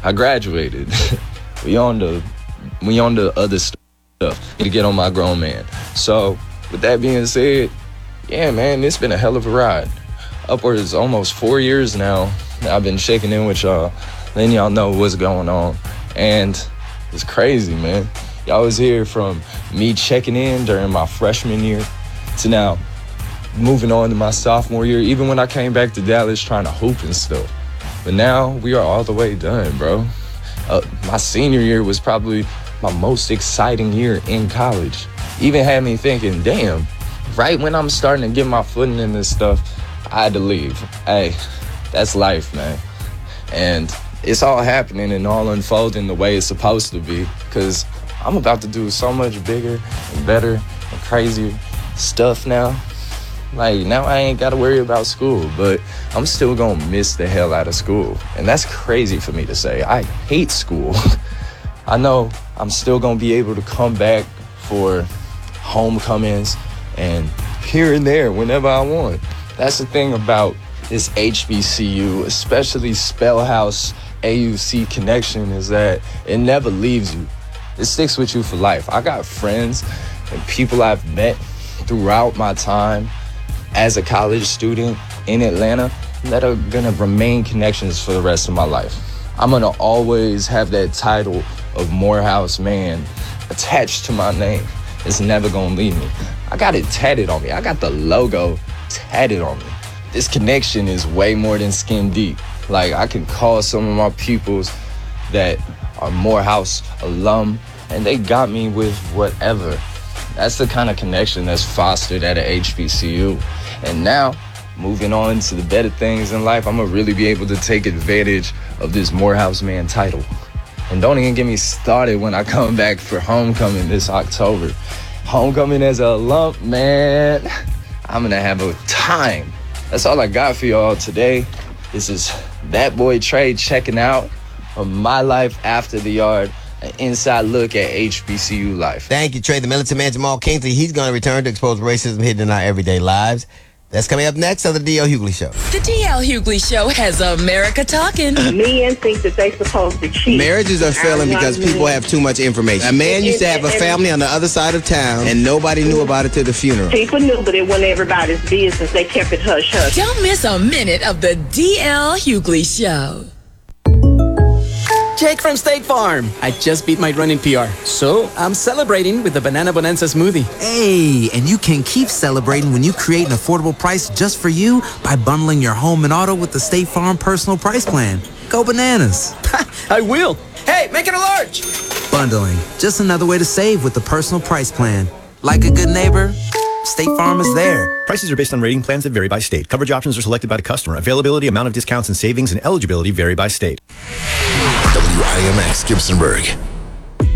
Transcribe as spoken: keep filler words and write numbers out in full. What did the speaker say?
I graduated. we on the we on the other stuff to get on my grown man. So with that being said, yeah, man, it's been a hell of a ride. Upwards almost four years now. I've been checking in with y'all, letting y'all know what's going on. And it's crazy, man. Y'all was here from me checking in during my freshman year to now moving on to my sophomore year, even when I came back to Dallas trying to hoop and stuff. But now we are all the way done, bro. Uh, my senior year was probably my most exciting year in college. Even had me thinking, damn, right when I'm starting to get my footing in this stuff, I had to leave. Hey, that's life, man. And it's all happening and all unfolding the way it's supposed to be, because I'm about to do so much bigger and better and crazier stuff now. Like, now I ain't got to worry about school, but I'm still going to miss the hell out of school. And that's crazy for me to say. I hate school. I know I'm still going to be able to come back for homecomings and here and there whenever I want. That's the thing about this H B C U, especially Spellhouse A U C connection, is that it never leaves you. It sticks with you for life. I got friends and people I've met throughout my time as a college student in Atlanta that are gonna remain connections for the rest of my life. I'm gonna always have that title of Morehouse man attached to my name. It's never gonna leave me. I got it tatted on me. I got the logo tatted on me. This connection is way more than skin deep. Like, I can call some of my peoples that are Morehouse alum and they got me with whatever. That's the kind of connection that's fostered at a H B C U. And now, moving on to the better things in life, I'm gonna really be able to take advantage of this Morehouse man title. And don't even get me started when I come back for homecoming this October. Homecoming as a alum, man, I'm gonna have a time. That's all I got for y'all today. This is that boy Trey checking out of My Life After the Yard, an inside look at H B C U life. Thank you, Trey. The militant man, Jamal Kingsley, he's going to return to expose racism hidden in our everyday lives. That's coming up next on the D L Hughley Show. The D L Hughley Show has America talking. Men think that they supposed to cheat. Marriages are failing because people have too much information. A man used to have a family on the other side of town, and nobody knew about it till the funeral. People knew, but it wasn't everybody's business. They kept it hush-hush. Don't miss a minute of the D L Hughley Show. Jake from State Farm. I just beat my running P R, so I'm celebrating with the Banana Bonanza smoothie. Hey, and you can keep celebrating when you create an affordable price just for you by bundling your home and auto with the State Farm Personal Price Plan. Go bananas. I will. Hey, make it a large. Bundling, just another way to save with the Personal Price Plan. Like a good neighbor, State Farm is there. Prices are based on rating plans that vary by state. Coverage options are selected by the customer. Availability, amount of discounts and savings, and eligibility vary by state. W I M X Gibsonburg.